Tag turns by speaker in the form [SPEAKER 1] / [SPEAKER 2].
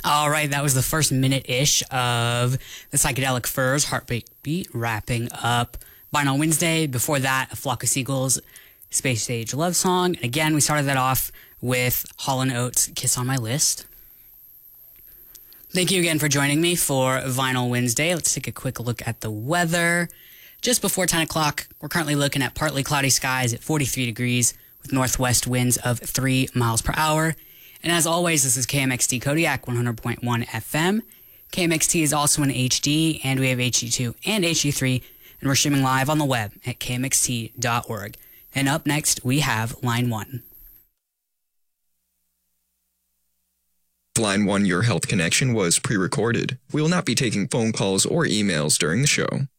[SPEAKER 1] All right, that was the first minute-ish of the Psychedelic Furs, Heartbeat Beat, wrapping up Vinyl Wednesday. Before that, A Flock of Seagulls, Space Stage Love Song. And again, we started that off with Hall & Oates' Kiss on My List. Thank you again for joining me for Vinyl Wednesday. Let's take a quick look at the weather. Just before 10 o'clock, we're currently looking at partly cloudy skies at 43 degrees with northwest winds of 3 miles per hour. And as always, this is KMXT Kodiak 100.1 FM. KMXT is also in HD, and we have HD2 and HD3, and we're streaming live on the web at kmxt.org. And up next, we have Line 1.
[SPEAKER 2] Line 1, your health connection was pre-recorded. We will not be taking phone calls or emails during the show.